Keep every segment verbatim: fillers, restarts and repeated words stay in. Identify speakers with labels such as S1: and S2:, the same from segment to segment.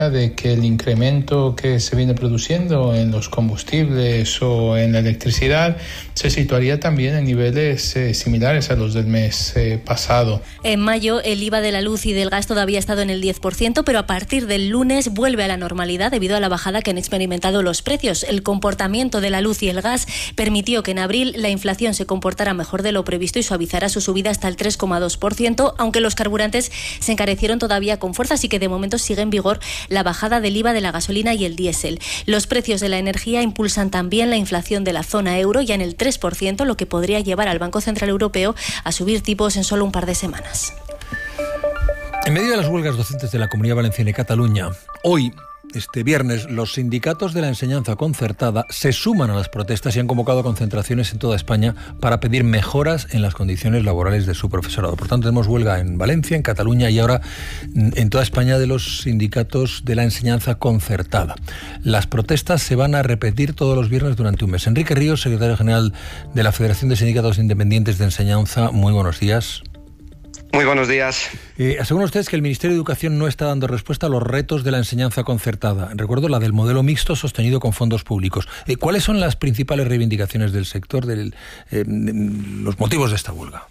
S1: de que el incremento que se viene produciendo en los combustibles o en la electricidad se situaría también en niveles eh, similares a los del mes eh, pasado.
S2: En mayo el I V A de la luz y del gas todavía ha estado en el diez por ciento, pero a partir del lunes vuelve a la normalidad debido a la bajada que han experimentado los precios. El comportamiento de la luz y el gas permitió que en abril la inflación se comportara mejor de lo previsto y suavizara su subida hasta el tres coma dos por ciento, aunque los carburantes se encarecieron todavía con fuerza, así que de momento sigue en vigor la bajada del I V A de la gasolina y el diésel. Los precios de la energía impulsan también la inflación de la zona euro, ya en el tres por ciento, lo que podría llevar al Banco Central Europeo a subir tipos en solo un par de semanas.
S3: En medio de las huelgas docentes de la Comunidad Valenciana y Cataluña, hoy, este viernes, los sindicatos de la enseñanza concertada se suman a las protestas y han convocado concentraciones en toda España para pedir mejoras en las condiciones laborales de su profesorado. Por tanto, tenemos huelga en Valencia, en Cataluña y ahora en toda España de los sindicatos de la enseñanza concertada. Las protestas se van a repetir todos los viernes durante un mes. Enrique Ríos, secretario general de la Federación de Sindicatos Independientes de Enseñanza, muy buenos días.
S4: Muy buenos días.
S3: Eh, aseguran ustedes que el Ministerio de Educación no está dando respuesta a los retos de la enseñanza concertada. Recuerdo la del modelo mixto sostenido con fondos públicos. Eh, ¿Cuáles son las principales reivindicaciones del sector, de eh, los motivos de esta huelga?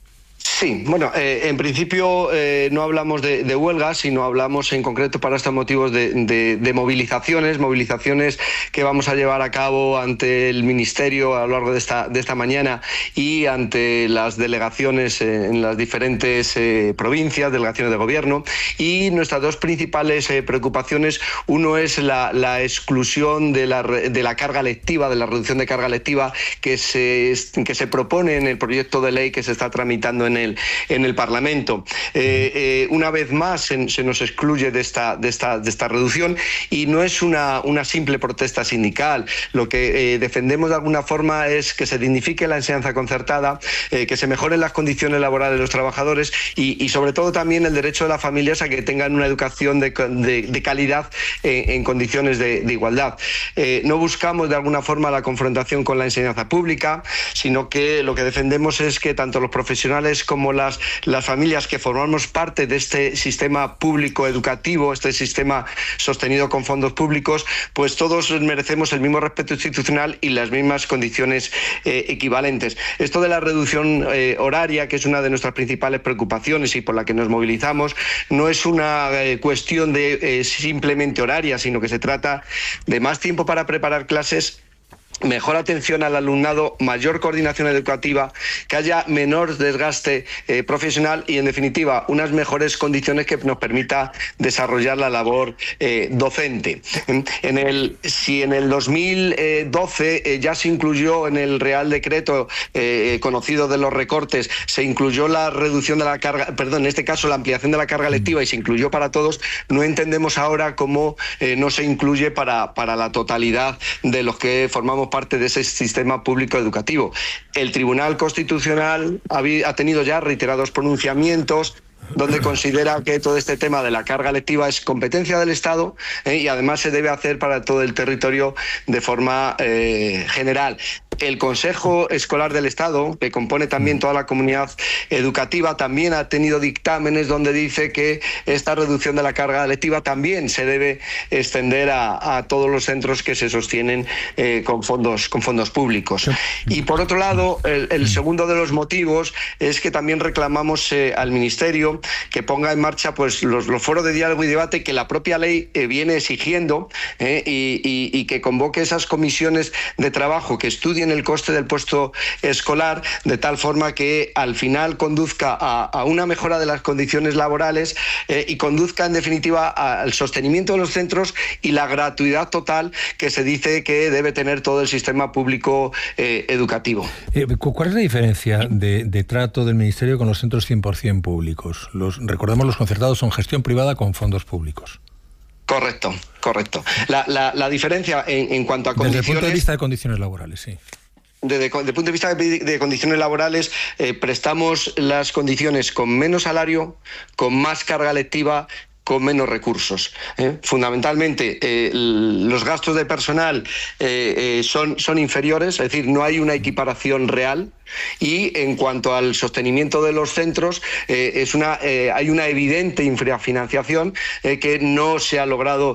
S4: Sí, bueno, eh, en principio eh, no hablamos de, de huelgas, sino hablamos en concreto para estos motivos de, de, de movilizaciones, movilizaciones que vamos a llevar a cabo ante el Ministerio a lo largo de esta, de esta mañana y ante las delegaciones en las diferentes eh, provincias, delegaciones de gobierno. Y nuestras dos principales eh, preocupaciones, uno es la, la exclusión de la, de la carga lectiva, de la reducción de carga lectiva que se, que se propone en el proyecto de ley que se está tramitando en el en el Parlamento. Eh, eh, una vez más se, se nos excluye de esta, de esta, de esta reducción y no es una, una simple protesta sindical. Lo que eh, defendemos de alguna forma es que se dignifique la enseñanza concertada, eh, que se mejoren las condiciones laborales de los trabajadores y, y sobre todo también el derecho de las familias a que tengan una educación de, de, de calidad en, en condiciones de, de igualdad. Eh, no buscamos de alguna forma la confrontación con la enseñanza pública, sino que lo que defendemos es que tanto los profesionales como como las, las familias que formamos parte de este sistema público educativo, este sistema sostenido con fondos públicos, pues todos merecemos el mismo respeto institucional y las mismas condiciones eh, equivalentes. Esto de la reducción eh, horaria, que es una de nuestras principales preocupaciones y por la que nos movilizamos, no es una eh, cuestión de eh, simplemente horaria, sino que se trata de más tiempo para preparar clases, mejor atención al alumnado, mayor coordinación educativa, que haya menor desgaste eh, profesional y, en definitiva, unas mejores condiciones que nos permita desarrollar la labor eh, docente. En el, si en el dos mil doce eh, ya se incluyó en el Real Decreto eh, conocido de los recortes, se incluyó la reducción de la carga, perdón, en este caso la ampliación de la carga lectiva y se incluyó para todos, no entendemos ahora cómo eh, no se incluye para, para la totalidad de los que formamos parte de ese sistema público educativo. El Tribunal Constitucional ha, ha tenido ya reiterados pronunciamientos donde considera que todo este tema de la carga lectiva es competencia del Estado eh, y además se debe hacer para todo el territorio de forma eh, general. El Consejo Escolar del Estado, que compone también toda la comunidad educativa, también ha tenido dictámenes donde dice que esta reducción de la carga lectiva también se debe extender a, a todos los centros que se sostienen eh, con fondos, con fondos públicos. Y por otro lado, el, el segundo de los motivos es que también reclamamos eh, al Ministerio que ponga en marcha pues los, los foros de diálogo y debate que la propia ley eh, viene exigiendo eh, y, y, y que convoque esas comisiones de trabajo que estudien el coste del puesto escolar de tal forma que al final conduzca a, a una mejora de las condiciones laborales eh, y conduzca en definitiva al sostenimiento de los centros y la gratuidad total que se dice que debe tener todo el sistema público eh, educativo.
S3: Eh, ¿Cuál es la diferencia de, de trato del Ministerio con los centros cien por ciento públicos? Los, recordemos, los concertados son gestión privada con fondos públicos.
S4: Correcto, correcto. La, la, la diferencia en, en cuanto a condiciones...
S3: Desde el punto de vista de condiciones laborales, sí.
S4: Desde el punto de vista de, de condiciones laborales, eh, prestamos las condiciones con menos salario, con más carga lectiva con menos recursos. ¿eh? Fundamentalmente, eh, los gastos de personal eh, eh, son, son inferiores, es decir, no hay una equiparación real. Y en cuanto al sostenimiento de los centros, eh, es una, eh, hay una evidente infrafinanciación eh, que no se ha logrado